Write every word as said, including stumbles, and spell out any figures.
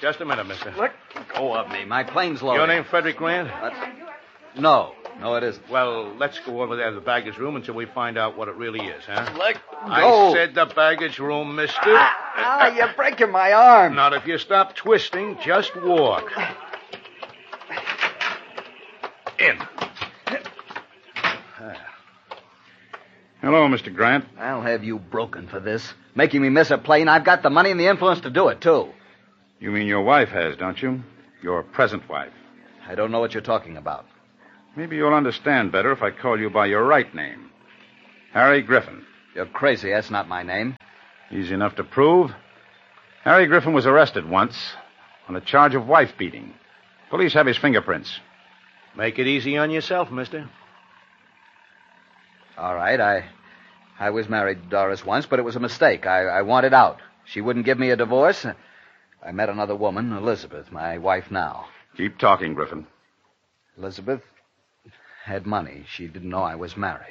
Just a minute, mister. Let go of me. My plane's loaded. Your name Frederick Grant? That's... No. No, it isn't. Well, let's go over there to the baggage room until we find out what it really is, huh? Let go. I said the baggage room, mister. Ah, ah, you're breaking my arm. Not if you stop twisting, just walk. In. Hello, Mister Grant. I'll have you broken for this. Making me miss a plane. I've got the money and the influence to do it, too. You mean your wife has, don't you? Your present wife. I don't know what you're talking about. Maybe you'll understand better if I call you by your right name. Harry Griffin. You're crazy. That's not my name. Easy enough to prove. Harry Griffin was arrested once on a charge of wife beating. Police have his fingerprints. Make it easy on yourself, mister. All right, I I was married to Doris once, but it was a mistake. I, I wanted out. She wouldn't give me a divorce. I met another woman, Elizabeth, my wife now. Keep talking, Griffin. Elizabeth had money. She didn't know I was married.